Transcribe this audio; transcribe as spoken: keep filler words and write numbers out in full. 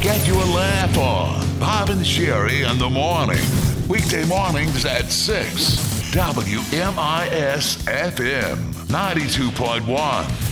Get your laugh on. Bob and Sherry in the morning. Weekday mornings at six. W M I S F M ninety-two point one.